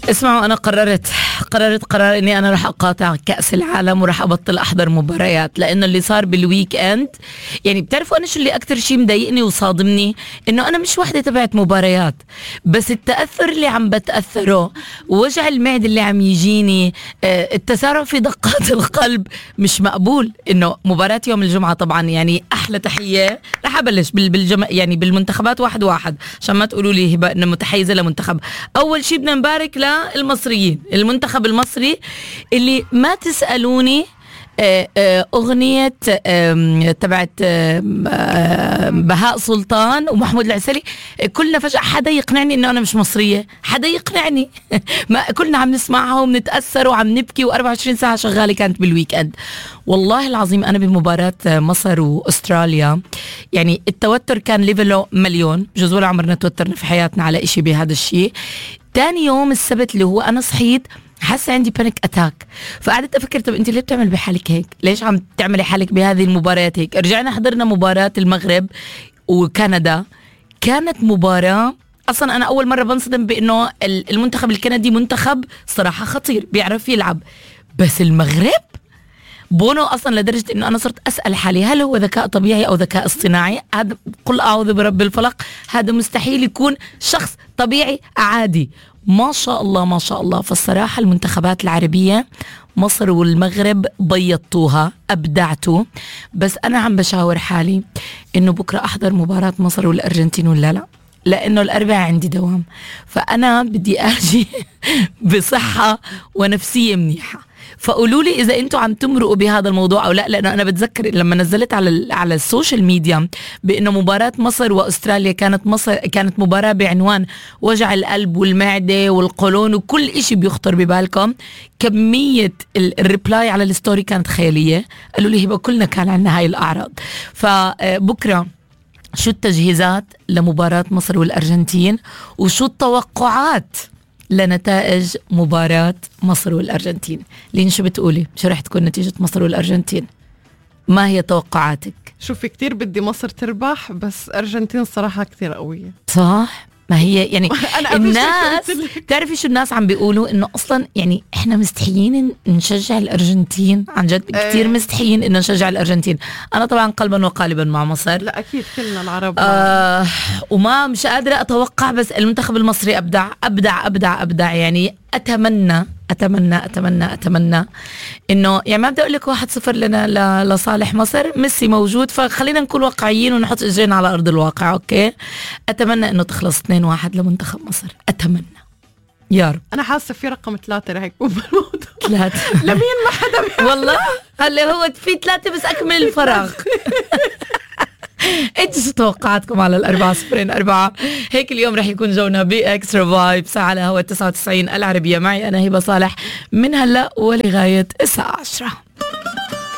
اسمعوا، أنا قررت قرار إني أنا رح أقاطع كأس العالم ورح أبطل أحضر مباريات، لأنه اللي صار بالويك إند يعني بتعرفوا أنا شو اللي أكتر شيء مضايقني وصادمني؟ إنه أنا مش واحدة تبعت مباريات، بس التأثر اللي عم بتأثره، وجع المعدة اللي عم يجيني، التسارع في دقات القلب مش مقبول. إنه مباراة يوم الجمعة طبعا يعني أحلى تحية. رح أبلش يعني بالمنتخبات واحد عشان ما تقولوا لي هبة إنه متحيزة لمنتخب. أول شيء بدنا نبارك للمصريين، المنتخب المصري اللي ما تسألوني أغنية تبعت بهاء سلطان ومحمود العسلي، كلنا فجأة حدا يقنعني إنه أنا مش مصرية، حدا يقنعني ما كلنا عم نسمعها وبنتأثر وعم نبكي، و24 ساعة شغالة كانت بالويك أند. والله العظيم أنا بمباراة مصر وأستراليا يعني التوتر كان ليفله مليون، جوز ولا عمرنا توترنا في حياتنا على إشي بهذا الشيء. تاني يوم السبت اللي هو أنا صحيت حاسة عندي بانيك أتاك، فقعدت أفكر طب أنت ليه بتعمل بحالك هيك؟ ليش عم تعملي حالك بهذه المباريات هيك؟ رجعنا حضرنا مباراة المغرب وكندا، كانت مباراة أصلا أنا أول مرة بنصدم بأنه المنتخب الكندي منتخب صراحة خطير بيعرف يلعب، بس المغرب بونو أصلا لدرجة أنه أنا صرت أسأل حالي هل هو ذكاء طبيعي أو ذكاء اصطناعي؟ هذا قل أعوذ برب الفلق، هذا مستحيل يكون شخص طبيعي عادي. ما شاء الله ما شاء الله. فالصراحة المنتخبات العربية مصر والمغرب بيضتوها، أبدعتوا. بس أنا عم بشاور حالي إنه بكرة أحضر مباراة مصر والأرجنتين ولا لا، لأنه الأربعاء عندي دوام، فأنا بدي أجي بصحة ونفسية منيحة. فقولوا لي إذا أنتوا عم تمرقوا بهذا الموضوع أو لا، لأنه أنا بتذكر لما نزلت على السوشيال ميديا بأنه مباراة مصر وأستراليا كانت مباراة بعنوان وجع القلب والمعدة والقولون وكل إشي بيخطر ببالكم. كمية الريبلاي على الستوري كانت خيالية، قالوا لي هبة كلنا كان عندنا هاي الأعراض. فبكرة شو التجهيزات لمباراة مصر والأرجنتين، وشو التوقعات لنتائج مباراة مصر والأرجنتين؟ لين شو بتقولي؟ شو رح تكون نتيجة مصر والأرجنتين؟ ما هي توقعاتك؟ شوفي كتير بدي مصر تربح، بس أرجنتين صراحة كتير قوية. صح؟ ما هي يعني الناس تعرفي شو الناس عم بيقولوا؟ انه اصلا يعني احنا مستحيين نشجع الارجنتين، عن جد كتير مستحيين انه نشجع الارجنتين. انا طبعا قلبا وقالبا مع مصر، لا اكيد كلنا العرب. وما مش قادرة اتوقع، بس المنتخب المصري ابدع ابدع ابدع ابدع. يعني اتمنى انه يعني ما بدي اقول لك 1-0 لنا لصالح مصر، ميسي موجود، فخلينا نكون واقعيين ونحط اجرينا على ارض الواقع. اوكي، اتمنى انه تخلص 2-1 لمنتخب مصر، اتمنى يا رب. انا حاسه في رقم 3 رح يكون بالموضوع. 3 لمين؟ ما حدا والله هلا هو في 3 بس اكمل الفراغ. انتوا شو توقعاتكم على 4-0-4؟ هيك اليوم رح يكون جونا بإكسترا فايبس على هوا 99 العربية. معي أنا هبة صالح من هلأ ولغاية الساعة 10.